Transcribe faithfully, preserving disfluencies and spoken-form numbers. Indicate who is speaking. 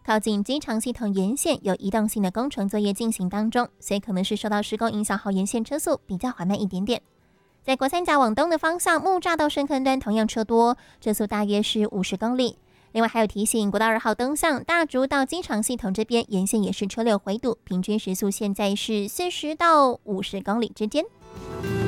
Speaker 1: 靠近机场系统沿线有移动性的工程作业进行当中，所以可能是受到施工影响后沿线车速比较缓慢一点点。在国三甲往东的方向，木栅到深坑段同样车多，车速大约是五十公里。另外还有提醒，国道二号东向大竹到机场系统这边沿线也是车流回堵，平均时速现在是四十到五十公里之间。